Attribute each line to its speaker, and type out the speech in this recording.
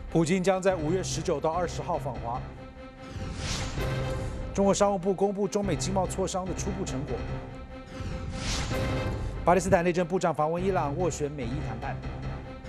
Speaker 1: 普京将在5月19到20号访华。中国商务部公布中美经贸磋商的初步成果。巴基斯坦内政部长访问伊朗，斡旋美伊谈判。